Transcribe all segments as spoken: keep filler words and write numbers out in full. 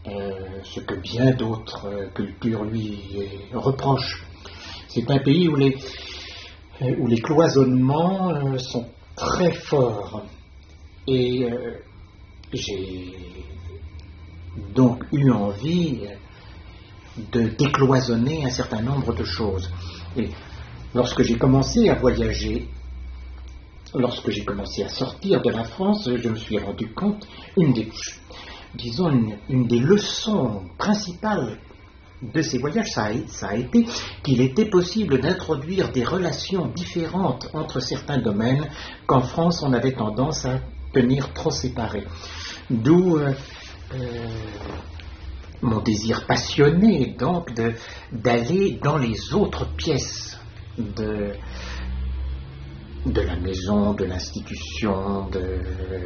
euh, ce que bien d'autres euh, cultures lui euh, reprochent. C'est un pays où les, euh, où les cloisonnements euh, sont très forts. Et euh, j'ai donc eu envie de décloisonner un certain nombre de choses. Et lorsque j'ai commencé à voyager, lorsque j'ai commencé à sortir de la France, je me suis rendu compte, une des, disons, une, une des leçons principales de ces voyages, ça a, ça a été qu'il était possible d'introduire des relations différentes entre certains domaines qu'en France on avait tendance à tenir trop séparés. D'où euh, euh, mon désir passionné donc de, d'aller dans les autres pièces de, de la maison, de l'institution, de,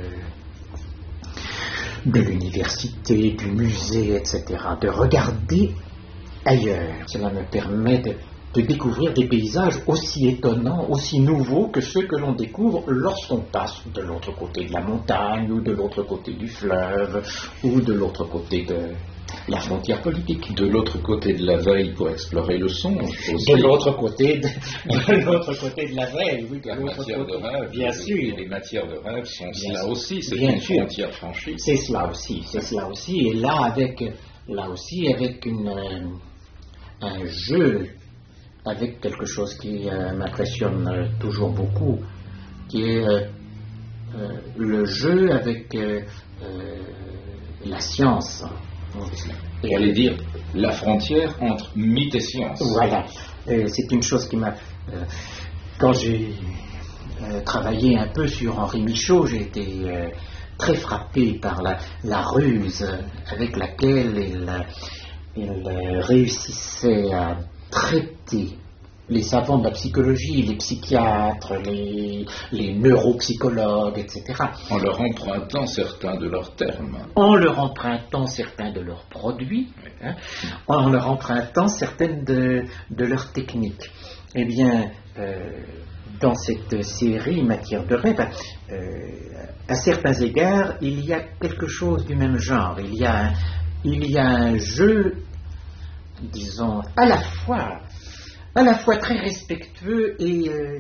de l'université, du musée, et cetera. De regarder ailleurs. Cela me permet de, de découvrir des paysages aussi étonnants, aussi nouveaux que ceux que l'on découvre lorsqu'on passe de l'autre côté de la montagne, ou de l'autre côté du fleuve, ou de l'autre côté de la frontière politique. De l'autre côté de la veille pour explorer le songe aussi. De l'autre côté de, de l'autre côté de la veille, oui. De la l'autre matière côté, de rêve. Bien sûr. Et les matières de rêve sont bien là aussi, c'est bien une sûr. frontière franchie. C'est cela aussi, c'est cela aussi. Et là, avec, là aussi, avec une, euh, un jeu, avec quelque chose qui euh, m'impressionne euh, toujours beaucoup, qui est euh, euh, le jeu avec euh, euh, la science. Et j'allais dire la frontière entre mythe et science. Voilà, euh, c'est une chose qui m'a... Euh, quand j'ai euh, travaillé un peu sur Henri Michaud, j'ai été euh, très frappé par la, la ruse avec laquelle il, il euh, réussissait à traiter les savants de la psychologie, les psychiatres, les, les neuropsychologues, et cetera. En leur empruntant certains de leurs termes. En leur empruntant certains de leurs produits, hein, en leur empruntant certaines de, de leurs techniques. Eh bien, euh, dans cette série Matière de rêve, euh, à certains égards, il y a quelque chose du même genre. Il y a un, il y a un jeu, disons, à la fois... à la fois très respectueux et, euh,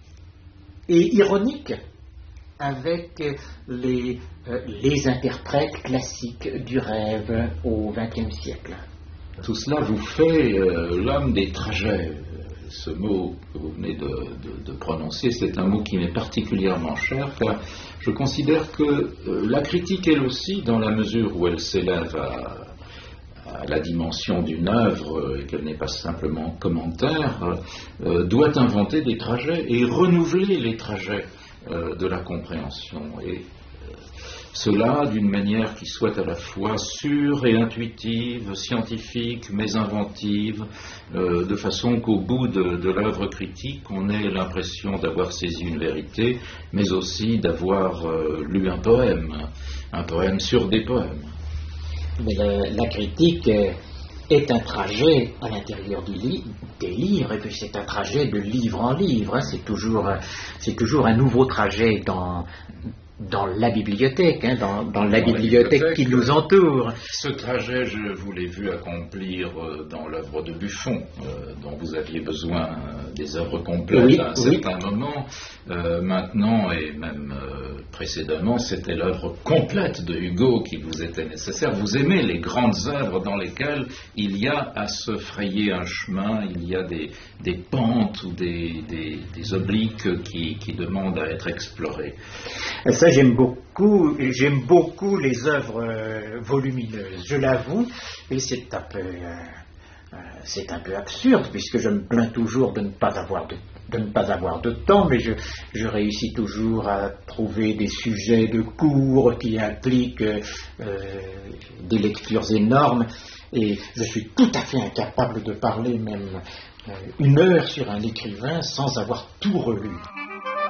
et ironique avec les, euh, les interprètes classiques du rêve au vingtième siècle. Tout cela vous fait euh, l'homme des trajets. Ce mot que vous venez de, de, de prononcer, c'est un mot qui m'est particulièrement cher, car je considère que euh, la critique, elle aussi, dans la mesure où elle s'élève à à la dimension d'une œuvre et qu'elle n'est pas simplement commentaire, euh, doit inventer des trajets et renouveler les trajets euh, de la compréhension. Et euh, cela d'une manière qui soit à la fois sûre et intuitive, scientifique, mais inventive, euh, de façon qu'au bout de, de l'œuvre critique, on ait l'impression d'avoir saisi une vérité, mais aussi d'avoir euh, lu un poème, un poème sur des poèmes. Mais la, la critique est un trajet à l'intérieur du li- des livres, et puis c'est un trajet de livre en livre. Hein, c'est toujours, c'est toujours un nouveau trajet dans, dans la bibliothèque, hein, dans, dans la dans bibliothèque, bibliothèque qui nous entoure. Ce trajet, je vous l'ai vu accomplir dans l'œuvre de Buffon, euh, dont vous aviez besoin des œuvres complètes oui, à un oui. certain moment. Euh, maintenant, et même euh, précédemment, c'était l'œuvre complète de Hugo qui vous était nécessaire. Vous aimez les grandes œuvres dans lesquelles il y a à se frayer un chemin, il y a des, des pentes ou des, des, des obliques qui, qui demandent à être explorées. Ça, j'aime beaucoup, j'aime beaucoup les œuvres euh, volumineuses, je l'avoue, et c'est un peu... Euh... C'est un peu absurde, puisque je me plains toujours de ne pas avoir de, de, ne pas avoir de temps, mais je, je réussis toujours à trouver des sujets de cours qui impliquent euh, des lectures énormes, et je suis tout à fait incapable de parler même euh, une heure sur un écrivain sans avoir tout relu.